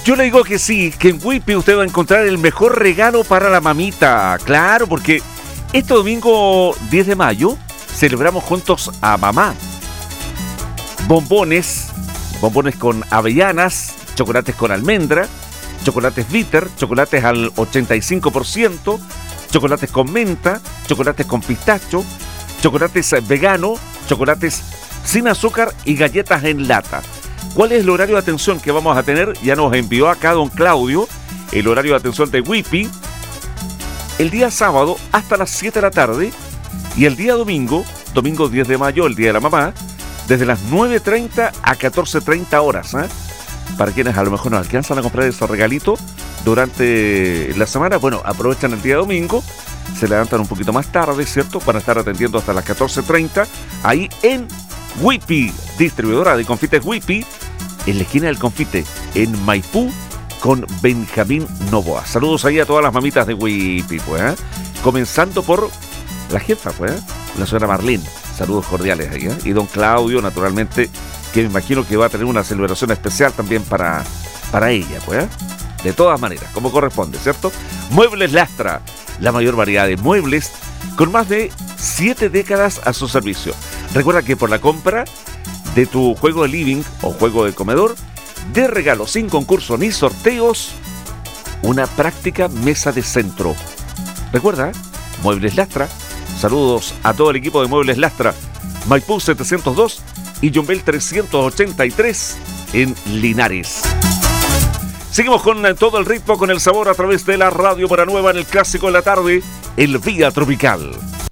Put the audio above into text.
Yo le digo que sí, que en Whippy usted va a encontrar el mejor regalo para la mamita. Claro, porque este domingo 10 de mayo celebramos juntos a mamá. Bombones con avellanas, chocolates con almendra, chocolates bitter, chocolates al 85%, chocolates con menta, chocolates con pistacho, chocolates vegano, chocolates sin azúcar y galletas en lata. ¿Cuál es el horario de atención que vamos a tener? Ya nos envió acá don Claudio el horario de atención de Whippy. El día sábado hasta las 7 de la tarde y el día domingo 10 de mayo, el día de la mamá, desde las 9:30 a 14:30 horas. Para quienes a lo mejor no alcanzan a comprar esos regalitos durante la semana, bueno, aprovechan el día domingo, se levantan un poquito más tarde, ¿cierto? Van a estar atendiendo hasta las 14:30 ahí en Whippy, distribuidora de confites Whippy, en la esquina del confite, en Maipú, con Benjamín Novoa. Saludos ahí a todas las mamitas de Whippy, pues, comenzando por la jefa, pues, la señora Marlene. Saludos cordiales ahí, y don Claudio, naturalmente, que me imagino que va a tener una celebración especial también para ella, pues, de todas maneras, como corresponde, ¿cierto? Muebles Lastra, la mayor variedad de muebles, con más de 7 décadas a su servicio. Recuerda que por la compra de tu juego de living o juego de comedor, de regalo sin concurso ni sorteos, una práctica mesa de centro. Recuerda, Muebles Lastra. Saludos a todo el equipo de Muebles Lastra, Maipú 702 y Yumbel 383 en Linares. Seguimos con todo el ritmo, con el sabor a través de la radio para nueva en el clásico de la tarde, el Vía Tropical.